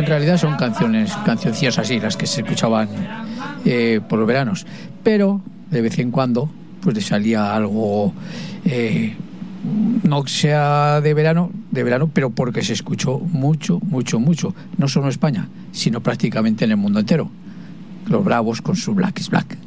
en realidad son cancioncillas así, las que se escuchaban por los veranos, pero de vez en cuando pues le salía algo, no sea de verano, pero porque se escuchó mucho, no solo en España, sino prácticamente en el mundo entero. Los Bravos con su Black is Black.